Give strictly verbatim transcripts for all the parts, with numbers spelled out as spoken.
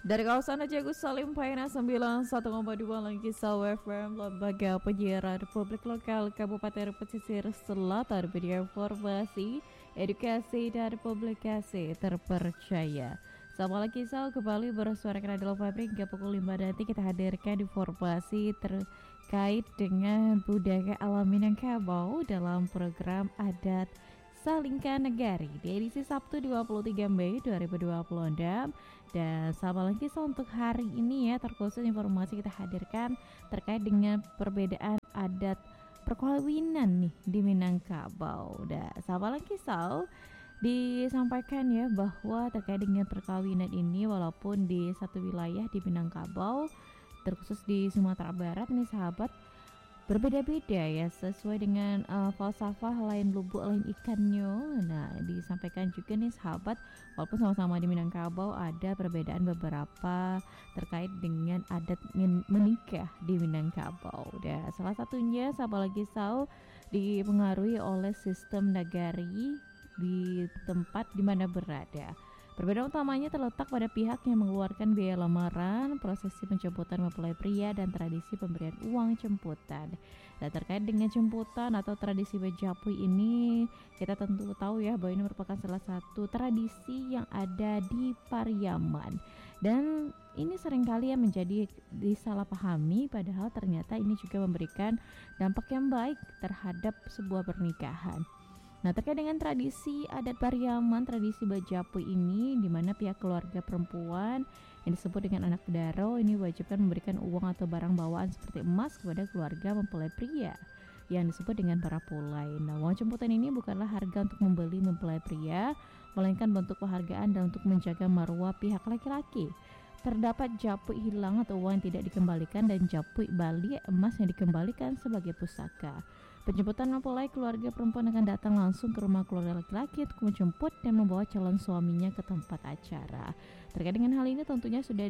Dari kawasan Haji Agus Salim Payana sembilan puluh satu koma dua Langkisau F M, Lembaga Penyiaran Republik Lokal Kabupaten Pesisir Selatan, media informasi, edukasi dan publikasi terpercaya. Sama Langkisau kembali bersuara Radio Fabrik hingga pukul lima nanti kita hadirkan informasi terkait dengan budaya alam Minangkabau dalam program Adat Salingkan Negari di edisi Sabtu dua puluh tiga Mei dua ribu dua puluh enam. Dan sahabat Langkisau untuk hari ini ya, terkhusus informasi kita hadirkan terkait dengan perbedaan adat perkawinan nih di Minangkabau. Dan sahabat Langkisau disampaikan ya bahwa terkait dengan perkawinan ini, walaupun di satu wilayah di Minangkabau, terkhusus di Sumatera Barat nih sahabat, berbeda-beda ya sesuai dengan uh, falsafah lain lubuk lain ikannya. Nah, disampaikan juga nih sahabat, walaupun sama-sama di Minangkabau ada perbedaan beberapa terkait dengan adat menikah di Minangkabau. Dan salah satunya sahabat Langkisau dipengaruhi oleh sistem nagari di tempat di mana berada. Perbedaan utamanya terletak pada pihak yang mengeluarkan biaya lamaran, prosesi penjemputan mempelai pria, dan tradisi pemberian uang jemputan. Dan terkait dengan jemputan atau tradisi bejapui ini, kita tentu tahu ya bahwa ini merupakan salah satu tradisi yang ada di Pariaman. Dan ini seringkali yang menjadi disalahpahami, padahal ternyata ini juga memberikan dampak yang baik terhadap sebuah pernikahan. Nah, terkait dengan tradisi adat Pariaman, tradisi bejapui ini, di mana pihak keluarga perempuan yang disebut dengan anak daro ini wajibkan memberikan uang atau barang bawaan seperti emas kepada keluarga mempelai pria yang disebut dengan para pulai. Nah, uang jemputan ini bukanlah harga untuk membeli mempelai pria, melainkan bentuk penghargaan dan untuk menjaga marwah pihak laki-laki. Terdapat japui hilang atau uang yang tidak dikembalikan, dan japui bali emas yang dikembalikan sebagai pusaka. Penjemputan mempelai, keluarga perempuan akan datang langsung ke rumah keluarga laki-laki untuk menjemput dan membawa calon suaminya ke tempat acara. Terkait dengan hal ini tentunya sudah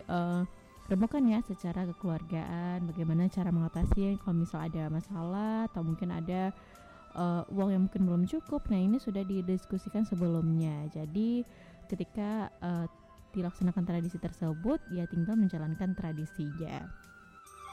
dirembukan uh, ya secara kekeluargaan, bagaimana cara mengatasi kalau misal ada masalah atau mungkin ada uh, uang yang mungkin belum cukup. Nah, ini sudah didiskusikan sebelumnya. Jadi ketika uh, dilaksanakan tradisi tersebut, ya tinggal menjalankan tradisinya.